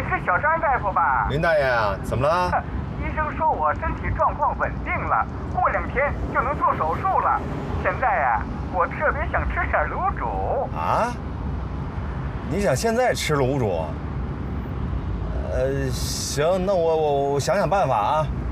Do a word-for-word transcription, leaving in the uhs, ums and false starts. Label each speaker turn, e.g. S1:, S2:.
S1: 是小张大夫吧？
S2: 林大爷啊，怎么了？
S1: 医生说我身体状况稳定了，过两天就能做手术了。现在呀、啊，我特别想吃点卤煮。
S2: 啊？你想现在吃卤煮？呃，行，那我我我想想办法啊。